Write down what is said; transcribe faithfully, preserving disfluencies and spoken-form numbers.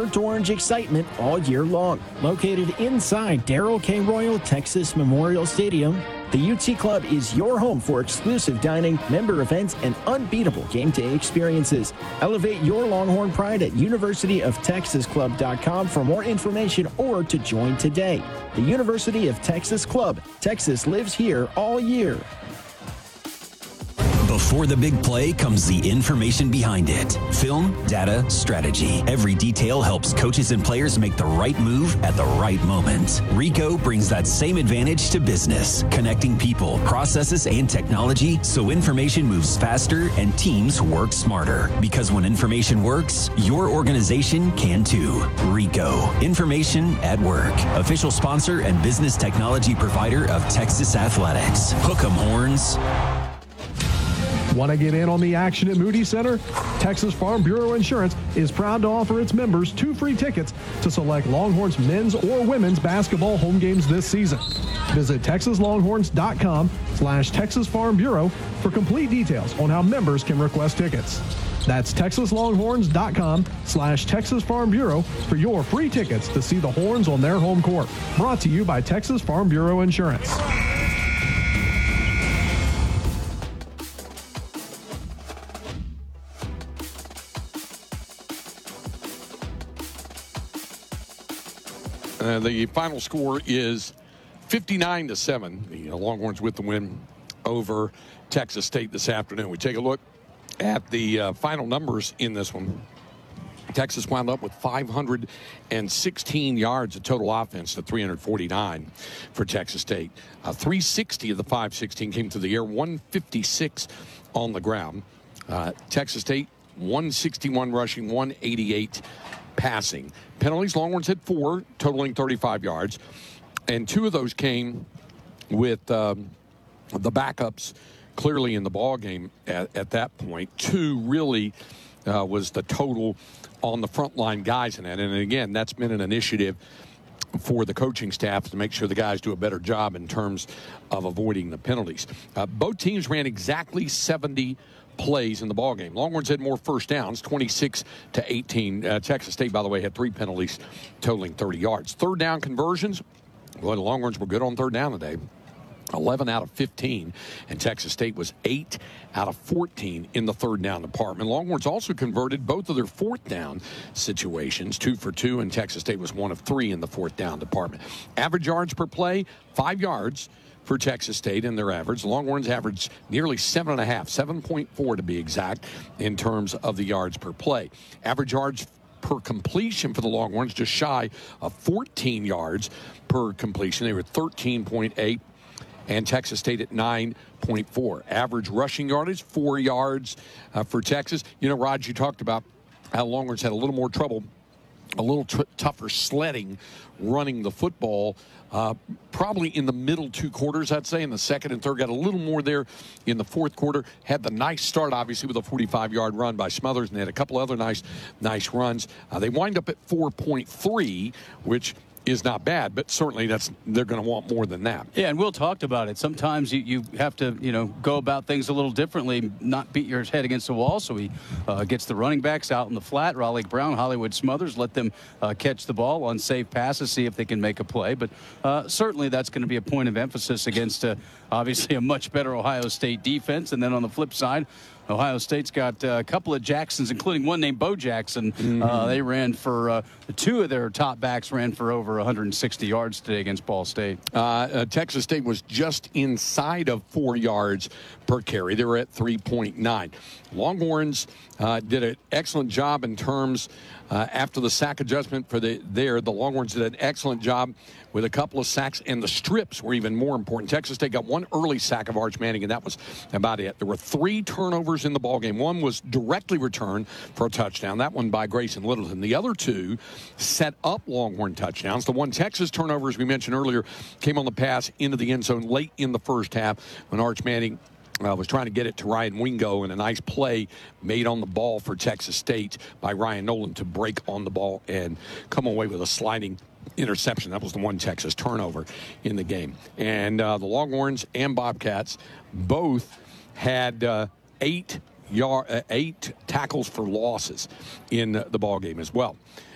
burnt orange excitement all year long. Located inside Darrell K. Royal Texas Memorial Stadium, the U T Club is your home for exclusive dining, member events, and unbeatable game day experiences. Elevate your Longhorn pride at university of texas club dot com for more information or to join today. The University of Texas Club. Texas lives here all year. Before the big play comes the information behind it. Film, data, strategy. Every detail helps coaches and players make the right move at the right moment. Rico brings that same advantage to business, connecting people, processes, and technology so information moves faster and teams work smarter. Because when information works, your organization can too. Rico. Information at work. Official sponsor and business technology provider of Texas Athletics. Hook 'em Horns. Want to get in on the action at Moody Center? Texas Farm Bureau Insurance is proud to offer its members two free tickets to select Longhorns men's or women's basketball home games this season. Visit texas longhorns dot com slash Texas Farm Bureau for complete details on how members can request tickets. That's texas longhorns dot com slash Texas Farm Bureau for your free tickets to see the Horns on their home court. Brought to you by Texas Farm Bureau Insurance. Uh, the final score is fifty-nine to seven. The Longhorns with the win over Texas State this afternoon. We take a look at the uh, final numbers in this one. Texas wound up with five hundred sixteen yards of total offense to three hundred forty-nine for Texas State. Uh, three sixty of the five sixteen came through the air, one fifty-six on the ground. Uh, Texas State, one sixty-one rushing, one eighty-eight passing. Penalties, Longhorns had four, totaling thirty-five yards. And two of those came with um, the backups clearly in the ball game at, at that point. Two really uh, was the total on the frontline guys in that. And again, that's been an initiative for the coaching staff to make sure the guys do a better job in terms of avoiding the penalties. Uh, both teams ran exactly seventy plays in the ball game. Longhorns had more first downs, twenty-six to eighteen. Uh, Texas State, by the way, had three penalties totaling thirty yards. Third down conversions, well, the Longhorns were good on third down today. eleven out of fifteen, and Texas State was eight out of fourteen in the third down department. Longhorns also converted both of their fourth down situations, two for two, and Texas State was one of three in the fourth down department. Average yards per play, five yards for Texas State in their average. The Longhorns averaged nearly seven and a half, seven point four to be exact, in terms of the yards per play. Average yards per completion for the Longhorns just shy of fourteen yards per completion. They were thirteen point eight, and Texas State at nine point four. Average rushing yardage, four yards uh, for Texas. You know, Rod, you talked about how Longhorns had a little more trouble, a little t- tougher sledding running the football, uh, probably in the middle two quarters, I'd say. In the second and third, got a little more there in the fourth quarter. Had the nice start, obviously, with a forty-five-yard run by Smothers, and they had a couple other nice nice runs. Uh, they wind up at four point three, which is not bad, but certainly that's they're going to want more than that. Yeah, and Will talked about it. Sometimes you, you have to, you know, go about things a little differently, not beat your head against the wall. So he uh, gets the running backs out in the flat, Raleigh Brown, Hollywood Smothers, let them uh, catch the ball on safe passes, see if they can make a play. But uh, certainly that's going to be a point of emphasis against, uh, obviously, a much better Ohio State defense. And then on the flip side, Ohio State's got uh, a couple of Jacksons, including one named Bo Jackson. Mm-hmm. Uh, they ran for uh, two of their top backs ran for over one hundred sixty yards today against Ball State. Uh, uh, Texas State was just inside of four yards per carry. They were at three point nine. Longhorns uh, did an excellent job in terms uh, after the sack adjustment for the there. The Longhorns did an excellent job with a couple of sacks, and the strips were even more important. Texas State got one early sack of Arch Manning, and that was about it. There were three turnovers in the ballgame. One was directly returned for a touchdown, that one by Grayson Littleton. The other two set up Longhorn touchdowns. The one Texas turnover, as we mentioned earlier, came on the pass into the end zone late in the first half when Arch Manning Uh, was trying to get it to Ryan Wingo, and a nice play made on the ball for Texas State by Ryan Nolan to break on the ball and come away with a sliding interception. That was the one Texas turnover in the game. And uh, the Longhorns and Bobcats both had uh, eight yard, uh, eight tackles for losses in the ball game as well.